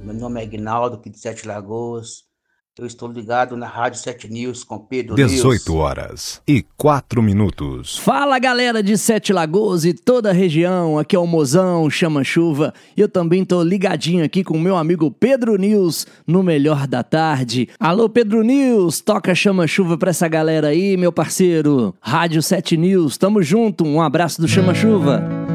Meu nome é Ignaldo, aqui de Sete Lagoas. Eu estou ligado na Rádio 7 News com Pedro 18 News. horas e 4 minutos. Fala galera de Sete Lagoas e toda a região, aqui é o Mozão, Chama Chuva, e eu também tô ligadinho aqui com o meu amigo Pedro News no Melhor da Tarde. Alô Pedro News, toca Chama Chuva pra essa galera aí, meu parceiro. Rádio 7 News, tamo junto, um abraço do Chama Chuva.